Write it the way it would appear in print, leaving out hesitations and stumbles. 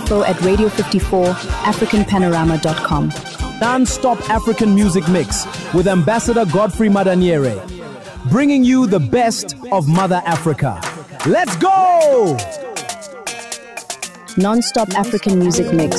info at radio54africanpanorama.com. Non-stop African music mix with Ambassador Godfrey Madaniere, bringing you the best of Mother Africa. Let's go! Non-stop African music mix